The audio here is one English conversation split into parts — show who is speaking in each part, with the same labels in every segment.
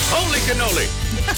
Speaker 1: Holy cannoli.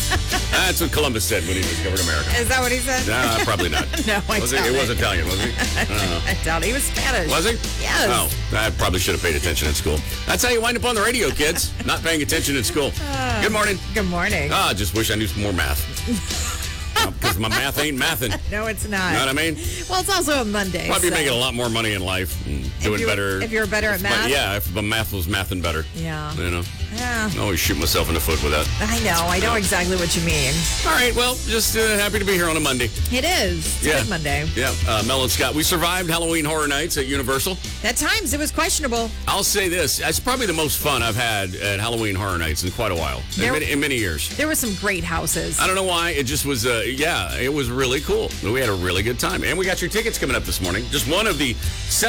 Speaker 1: That's what Columbus said when he discovered America.
Speaker 2: Is that what he said?
Speaker 1: Nah, probably not.
Speaker 2: No, I
Speaker 1: was
Speaker 2: doubt
Speaker 1: it?
Speaker 2: it.
Speaker 1: It was Italian, wasn't he?
Speaker 2: I doubt he was Spanish.
Speaker 1: Was he?
Speaker 2: Yes.
Speaker 1: Oh, I probably should have paid attention in school. That's how you wind up on the radio, kids. Not paying attention in school. Good morning.
Speaker 2: Good morning.
Speaker 1: I just wish I knew some more math. Because my math ain't mathin'.
Speaker 2: No, it's not.
Speaker 1: You know what I mean?
Speaker 2: Well, it's also a Monday.
Speaker 1: I'd be making a lot more money in life and doing better.
Speaker 2: If you're better at math?
Speaker 1: Yeah, if the math was mathin' better.
Speaker 2: Yeah.
Speaker 1: You know?
Speaker 2: Yeah.
Speaker 1: I always shoot myself in the foot with that.
Speaker 2: I know exactly what you mean.
Speaker 1: All right, well, just happy to be here on a Monday.
Speaker 2: It is. It's a good Monday.
Speaker 1: Yeah, Mel and Scott. We survived Halloween Horror Nights at Universal.
Speaker 2: At times, it was questionable.
Speaker 1: I'll say this. It's probably the most fun I've had at Halloween Horror Nights in quite a while. In many years.
Speaker 2: There were some great houses.
Speaker 1: I don't know why. It just was, it was really cool. We had a really good time. And we got your tickets coming up this morning. Just one of the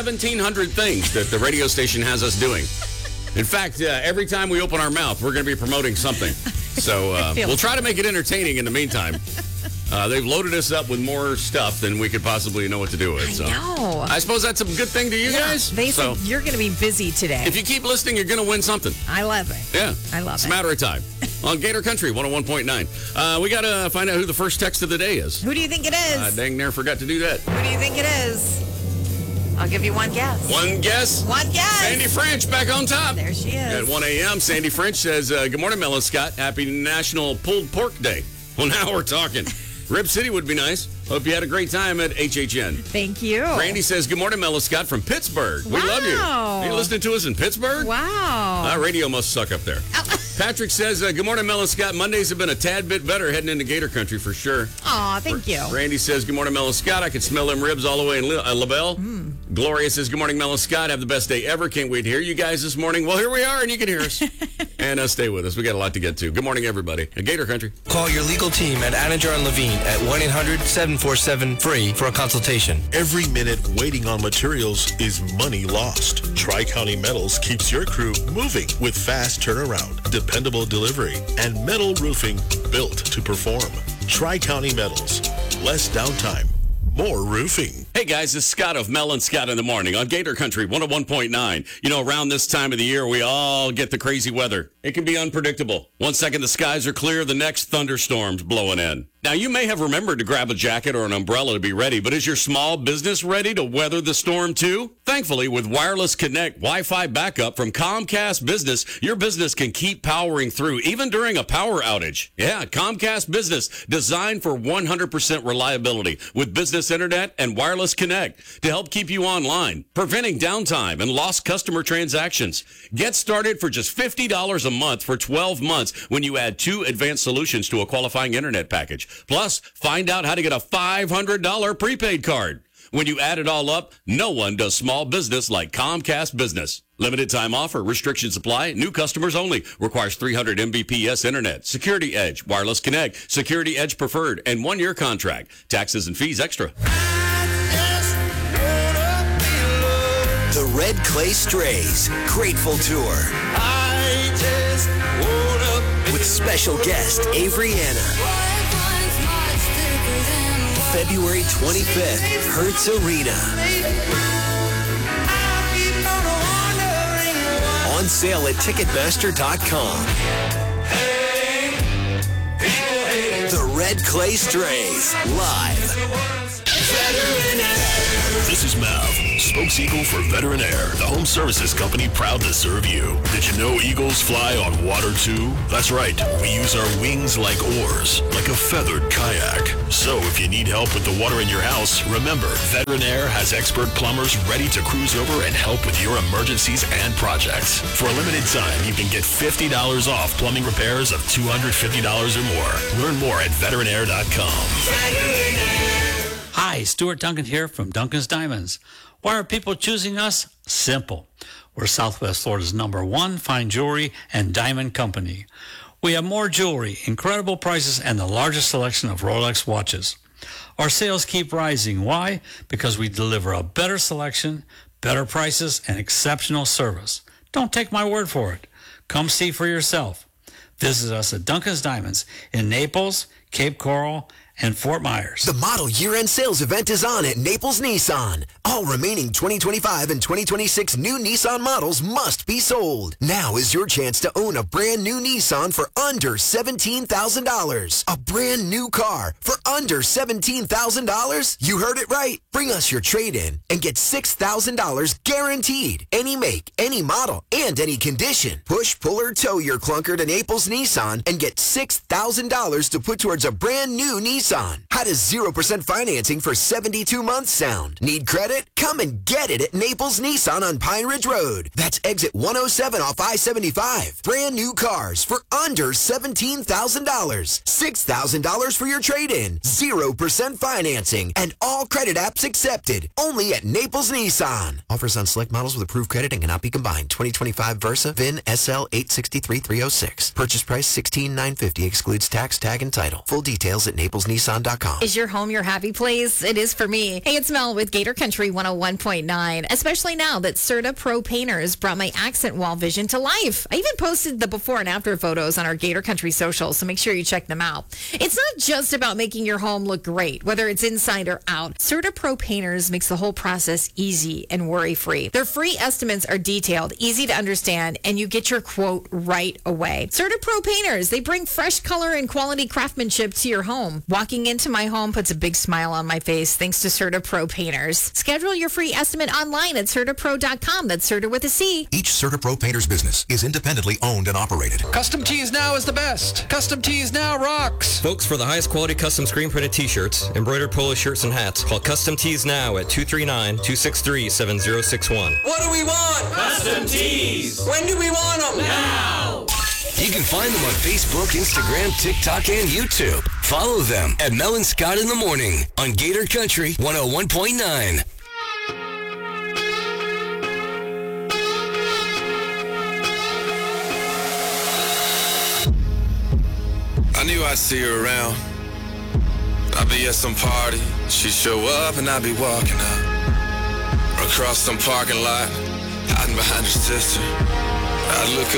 Speaker 1: 1,700 things that the radio station has us doing. In fact, every time we open our mouth, we're going to be promoting something. So we'll try to make it entertaining in the meantime. They've loaded us up with more stuff than we could possibly know what to do with. So.
Speaker 2: I know.
Speaker 1: I suppose that's a good thing to you guys.
Speaker 2: They said you're going to be busy today.
Speaker 1: If you keep listening, you're going to win something.
Speaker 2: I love it.
Speaker 1: Yeah.
Speaker 2: I love it.
Speaker 1: It's a matter of time. On Gator Country 101.9. We got to find out who the first text of the day is.
Speaker 2: Who do you think it is?
Speaker 1: Dang near forgot to do that.
Speaker 2: Who do you think it is? I'll give you one guess.
Speaker 1: One guess?
Speaker 2: One guess.
Speaker 1: Sandy French back on top.
Speaker 2: There she is.
Speaker 1: At 1 a.m., Sandy French says, good morning, Mel and Scott. Happy National Pulled Pork Day. Well, now we're talking. Rib City would be nice. Hope you had a great time at HHN.
Speaker 2: Thank you.
Speaker 1: Randy says, good morning, Mel and Scott from Pittsburgh. We love you. Are you listening to us in Pittsburgh?
Speaker 2: Wow.
Speaker 1: Radio must suck up there. Patrick says, good morning, Mel and Scott. Mondays have been a tad bit better heading into Gator Country for sure.
Speaker 2: Aw, thank you.
Speaker 1: Randy says, good morning, Mel and Scott. I can smell them ribs all the way in LaBelle. Gloria says, good morning, Mel and Scott. Have the best day ever. Can't wait to hear you guys this morning. Well, here we are, and you can hear us. And stay with us. We got a lot to get to. Good morning, everybody. Gator Country.
Speaker 3: Call your legal team at Anajar and Levine at 1-800-747-FREE for a consultation.
Speaker 4: Every minute waiting on materials is money lost. Tri-County Metals keeps your crew moving with fast turnaround, dependable delivery, and metal roofing built to perform. Tri-County Metals. Less downtime. More roofing.
Speaker 1: Hey guys, it's Scott of Mel and Scott in the Morning on Gator Country 101.9. You know, around this time of the year, we all get the crazy weather. It can be unpredictable. One second the skies are clear, the next thunderstorm's blowing in. Now, you may have remembered to grab a jacket or an umbrella to be ready, but is your small business ready to weather the storm too? Thankfully, with Wireless Connect Wi-Fi backup from Comcast Business, your business can keep powering through, even during a power outage. Yeah, Comcast Business, designed for 100% reliability with business internet and Wireless Connect to help keep you online, preventing downtime and lost customer transactions. Get started for just $50 a month for 12 months when you add 2 advanced solutions to a qualifying internet package. Plus, find out how to get a $500 prepaid card. When you add it all up, no one does small business like Comcast Business. Limited time offer, restrictions apply, new customers only. Requires 300 Mbps internet, Security Edge, Wireless Connect, Security Edge Preferred, and 1-year contract. Taxes and fees extra.
Speaker 5: The Red Clay Strays Grateful Tour. With special guest Avery Anna. February 25th, Hertz Arena. On sale at Ticketmaster.com. The Red Clay Strays, live.
Speaker 4: This is Mav, spokes-eagle for Veteran Air, the home services company proud to serve you. Did you know eagles fly on water too? That's right, we use our wings like oars, like a feathered kayak. So if you need help with the water in your house, remember, Veteran Air has expert plumbers ready to cruise over and help with your emergencies and projects. For a limited time, you can get $50 off plumbing repairs of $250 or more. Learn more at veteranair.com.
Speaker 6: Hi, Stuart Duncan here from Duncan's Diamonds. Why are people choosing us? Simple. We're Southwest Florida's #1 fine jewelry and diamond company. We have more jewelry, incredible prices, and the largest selection of Rolex watches. Our sales keep rising. Why? Because we deliver a better selection, better prices, and exceptional service. Don't take my word for it. Come see for yourself. Visit us at Duncan's Diamonds in Naples, Cape Coral, in Fort Myers.
Speaker 5: The model year-end sales event is on at Naples Nissan. All remaining 2025 and 2026 new Nissan models must be sold. Now is your chance to own a brand new Nissan for under $17,000. A brand new car for under $17,000? You heard it right. Bring us your trade-in and get $6,000 guaranteed. Any make, any model, and any condition. Push, pull, or tow your clunker to Naples Nissan and get $6,000 to put towards a brand new Nissan. How does 0% financing for 72 months sound? Need credit? Come and get it at Naples Nissan on Pine Ridge Road. That's exit 107 off I-75. Brand new cars for under $17,000. $6,000 for your trade-in. 0% financing. And all credit apps accepted. Only at Naples Nissan. Offers on select models with approved credit and cannot be combined. 2025 Versa, VIN SL 863306. Purchase price $16,950. Excludes tax, tag, and title. Full details at NaplesNissan.com.
Speaker 2: Is your home your happy place? It is for me. Hey, it's Mel with Gator Country 101.9. Especially now that Serta Pro Painters brought my accent wall vision to life. I even posted the before and after photos on our Gator Country socials, so make sure you check them out. It's not just about making your home look great, whether it's inside or out. Serta Pro Painters makes the whole process easy and worry-free. Their free estimates are detailed, easy to understand, and you get your quote right away. Serta Pro Painters, they bring fresh color and quality craftsmanship to your home. Walking into my home puts a big smile on my face thanks to Serta Pro Painters. Schedule your free estimate online at CertaPro.com. That's Serta with a C.
Speaker 7: Each Serta Pro Painters business is independently owned and operated.
Speaker 3: Custom Tees Now is the best. Custom Tees Now rocks.
Speaker 8: Folks, for the highest quality custom screen printed t-shirts, embroidered polo shirts, and hats, call Custom Tees Now at 239-263-7061.
Speaker 3: What do we want?
Speaker 9: Custom Tees.
Speaker 3: When do we want them?
Speaker 9: Now.
Speaker 5: You can find them on Facebook, Instagram, TikTok, and YouTube. Follow them at Mel and Scott in the Morning on Gator Country 101.9.
Speaker 10: I knew I'd see her around. I'd be at some party, she'd show up and I'd be walking out. Or across some parking lot, hiding behind her sister. I'd look